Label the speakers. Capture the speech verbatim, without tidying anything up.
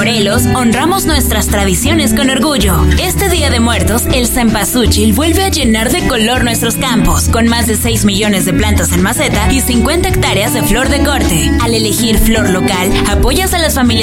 Speaker 1: Morelos, honramos nuestras tradiciones con orgullo. Este Día de Muertos, el cempasúchil vuelve a llenar de color nuestros campos, con más de seis millones de plantas en maceta y cincuenta hectáreas de flor de corte. Al elegir flor local, apoyas a las familias